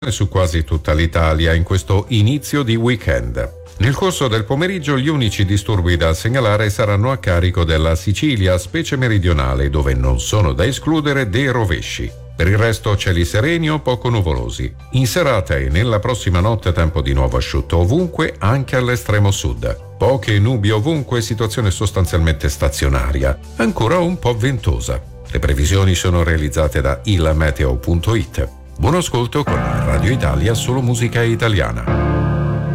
su quasi tutta l'Italia in questo inizio di weekend. Nel corso del pomeriggio gli unici disturbi da segnalare saranno a carico della Sicilia, specie meridionale, dove non sono da escludere dei rovesci. Per il resto cieli sereni o poco nuvolosi. In serata e nella prossima notte tempo di nuovo asciutto ovunque, anche all'estremo sud. Poche nubi ovunque, situazione sostanzialmente stazionaria, ancora un po' ventosa. Le previsioni sono realizzate da ilmeteo.it. Buon ascolto con Radio Italia, solo musica italiana.